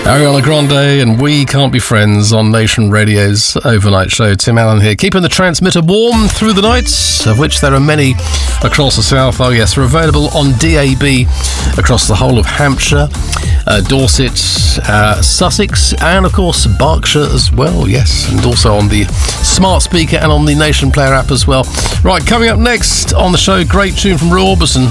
Ariana Grande and We Can't Be Friends on Nation Radio's overnight show. Tim Allen here, keeping the transmitter warm through the nights, of which there are many across the south. Oh yes, we're available on DAB across the whole of Hampshire, Dorset, Sussex, and of course Berkshire as well, yes, and also on the smart speaker and on the Nation Player app as well. Right, coming up next on the show, great tune from Roy Orbison.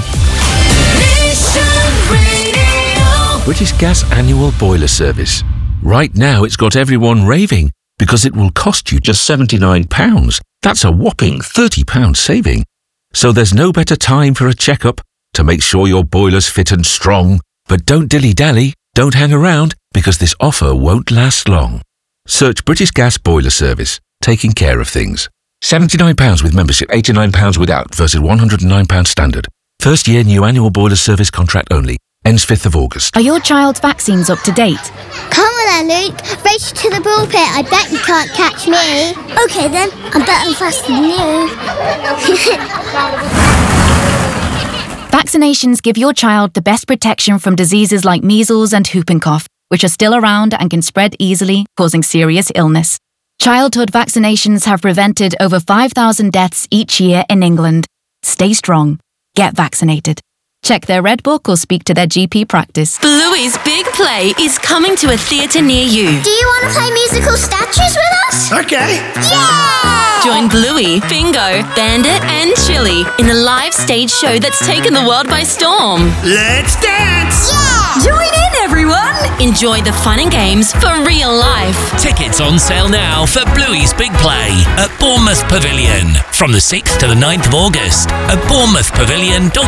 British Gas annual boiler service. Right now it's got everyone raving because it will cost you just £79. That's a whopping £30 saving. So there's no better time for a checkup to make sure your boiler's fit and strong. But don't dilly-dally, don't hang around, because this offer won't last long. Search British Gas Boiler Service, taking care of things. £79 with membership, £89 without versus £109 standard. First year new annual boiler service contract only. Ends 5th of August. Are your child's vaccines up to date? Come on then, Luke. Race to the ball pit. I bet you can't catch me. OK then, I'm better and faster than you. Vaccinations give your child the best protection from diseases like measles and whooping cough, which are still around and can spread easily, causing serious illness. Childhood vaccinations have prevented over 5,000 deaths each year in England. Stay strong. Get vaccinated. Check their Red Book or speak to their GP practice. Bluey's Big Play is coming to a theatre near you. Do you want to play musical statues with us? Okay. Yeah! Join Bluey, Bingo, Bandit and Chili in the live stage show that's taken the world by storm. Let's dance! Yeah! Join in, everyone! Enjoy the fun and games for real life. Tickets on sale now for Bluey's Big Play at Bournemouth Pavilion from the 6th to the 9th of August at bournemouthpavilion.co.uk.